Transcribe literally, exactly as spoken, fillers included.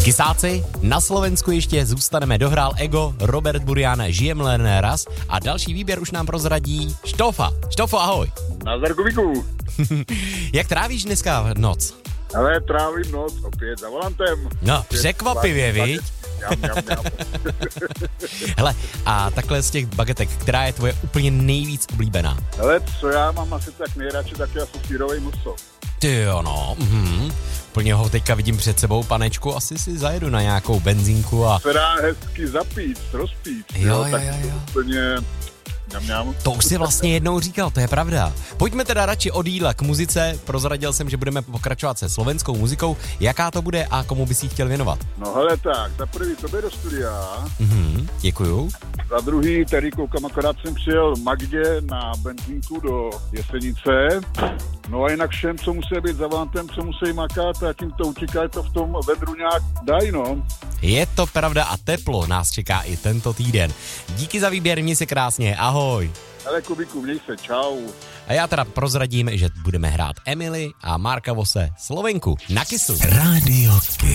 Kisáci, na Slovensku ještě zůstaneme, dohrál Ego, Robert Burian, Žijem len raz a další výběr už nám prozradí Štofa. Štofo, ahoj. Nazdar, Kubíku. Jak trávíš dneska noc? Ale trávím noc opět za volantem. No, překvapivě, viď? Jam, jam, jam. Hele, a takhle z těch bagetek, která je tvoje úplně nejvíc oblíbená? Hele, co já mám asi tak nejradši, tak je asi sírovej muso. Ty jo, no, mhm. Úplně ho teďka vidím před sebou, panečku, asi si zajedu na nějakou benzínku a... Se dá hezky zapít, rozpít. Jo, jo, tak jo, jo. úplně... Ňam, ňam. To už si vlastně jednou říkal, to je pravda. Pojďme teda radši od jídla k muzice. Prozradil jsem, že budeme pokračovat se slovenskou muzikou. Jaká to bude a komu bys jí chtěl věnovat? No hele tak, za prvý tobě do studia. Mhm, děkuju. Za druhý, tady koukám, akorát jsem přijel Magdě na benzínku do Jesenice. No a jinak všem, co musí být za volantem, co musí makat a tím to utíká, to v tom vedru nějak dají, no. Je to pravda a teplo nás čeká i tento týden. Díky za výběr, měj se krásně, ahoj. Hele Kubíku, měj se, čau. A já teda prozradím, že budeme hrát Emily a Marka Vose Slovenku na Kisu. Rádio Kiss.